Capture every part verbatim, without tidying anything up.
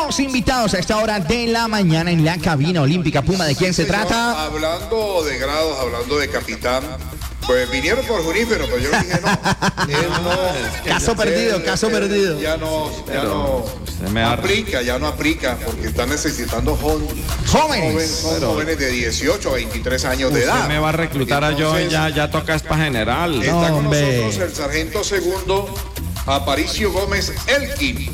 Tenemos invitados a esta hora de la mañana en la cabina olímpica. Puma, ¿de quién se trata? Hablando de grados, hablando de capitán, pues vinieron por Junífero, pero yo dije no. Él no caso perdido, él, caso él, perdido. Ya no, ya no me aplica, ya no aplica, porque están necesitando jóvenes. Jóvenes. Son Pero, jóvenes de dieciocho a veintitrés años de edad. Usted me va a reclutar a yo y ya, ya tocas para general. Está No, con hombre. nosotros el sargento segundo Aparicio Gómez Elkin.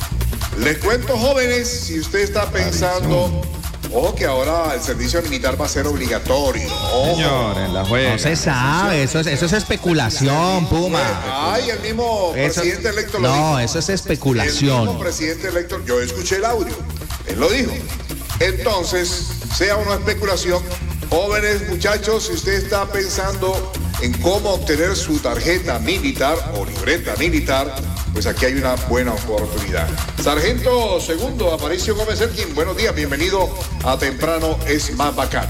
Les cuento, jóvenes, si usted está pensando, ojo que ahora el servicio militar va a ser obligatorio. Ojo. Señores, la juega. No se sabe, eso es, eso es especulación, Puma. Ay, el mismo Eso- presidente electo lo no, dijo. eso es El especulación. mismo presidente electo, yo escuché el audio, él lo dijo. Entonces, sea una especulación, jóvenes muchachos, si usted está pensando en cómo obtener su tarjeta militar o libreta militar, pues aquí hay una buena oportunidad. Sargento segundo, Aparicio Gómez Elkin, buenos días, bienvenido a Temprano es más bacana.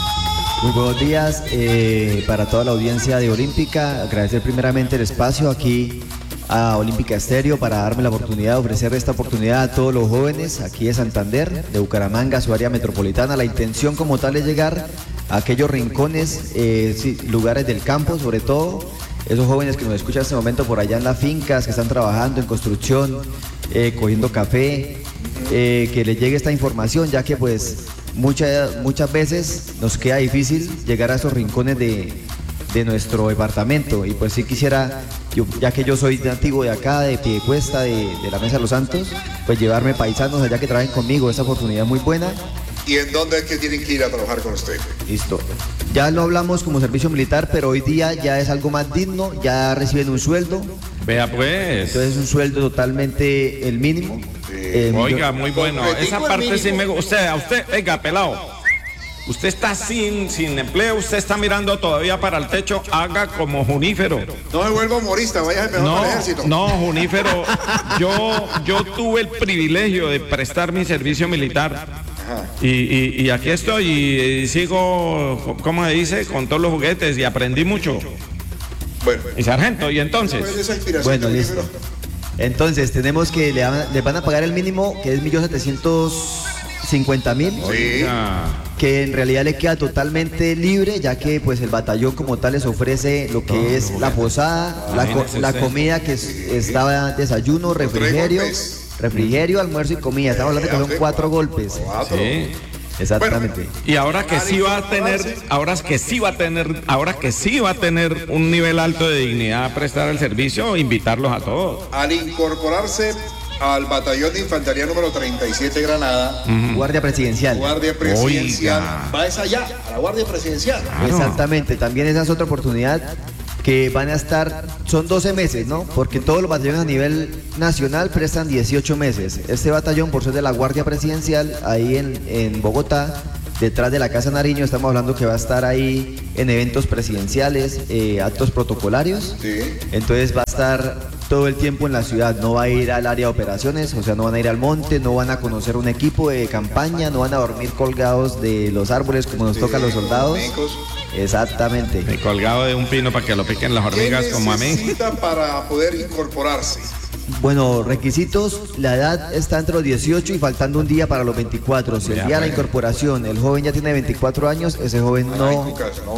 Muy buenos días eh, para toda la audiencia de Olímpica. Agradecer primeramente el espacio aquí a Olímpica Estéreo para darme la oportunidad de ofrecer esta oportunidad a todos los jóvenes aquí de Santander, de Bucaramanga, su área metropolitana. La intención como tal es llegar a aquellos rincones, eh, sí, lugares del campo, sobre todo esos jóvenes que nos escuchan en este momento por allá en las fincas, que están trabajando en construcción, eh, cogiendo café, eh, que les llegue esta información, ya que pues muchas, muchas veces nos queda difícil llegar a esos rincones de, de nuestro departamento. Y pues sí quisiera, yo, ya que yo soy nativo de acá, de Piedecuesta, de, de la Mesa de los Santos, pues llevarme paisanos allá que trabajen conmigo, esta oportunidad muy buena. ¿Y en dónde es que tienen que ir a trabajar con usted? Listo. Ya lo hablamos como servicio militar, pero hoy día ya es algo más digno, ya reciben un sueldo, Vea pues. entonces es un sueldo totalmente el mínimo. Eh, Oiga, yo- muy bueno. Completico Esa el parte sí mínimo. me gusta. Usted, a usted, venga, pelado. Usted está sin, sin empleo, usted está mirando todavía para el techo, haga como Junífero. No me vuelva humorista, vaya a No, para el ejército. no, Junífero, yo, yo tuve el privilegio de prestar mi servicio militar. Y, y, y aquí estoy y, y sigo, ¿cómo se dice? Con todos los juguetes y aprendí mucho. Bueno, Y sargento, y entonces. ¿cuál es esa inspiración? Bueno, que listo. tiene? Entonces tenemos que le van, les van a pagar el mínimo, que es un millón setecientos cincuenta mil, Sí. Oiga, que en realidad le queda totalmente libre, ya que pues el batallón como tal les ofrece lo que es la posada, la, co- Imagínese la usted. comida que es, estaba desayuno, refrigerio, golpes. refrigerio, almuerzo y comida. Estamos hablando que son cuatro golpes. Cuatro. sí. Exactamente. Y ahora que sí va a tener, ahora que sí va a tener, ahora que sí va a tener un nivel alto de dignidad a prestar el servicio, invitarlos a todos. Al incorporarse al batallón de infantería número treinta y siete Granada, Guardia presidencial. guardia presidencial, Oiga. va es allá, a la guardia presidencial. Claro. Exactamente, también esa es otra oportunidad que van a estar, son doce meses, ¿no? Porque todos los batallones a nivel nacional prestan dieciocho meses. Este batallón, por ser de la Guardia Presidencial, ahí en, en Bogotá, detrás de la Casa Nariño, estamos hablando que va a estar ahí en eventos presidenciales, eh, actos protocolarios. Sí. Entonces va a estar todo el tiempo en la ciudad, no va a ir al área de operaciones, o sea, no van a ir al monte, no van a conocer un equipo de campaña, no van a dormir colgados de los árboles como nos toca a los soldados. Médicos. Exactamente. Me colgado de un pino para que lo piquen las ¿Qué hormigas como a mí. necesita para poder incorporarse? Bueno, requisitos, la edad está entre los dieciocho y faltando un día para los veinticuatro. Si el Ya, día de la bueno. incorporación el joven ya tiene veinticuatro años, ese joven Ay, no, Cucas, no.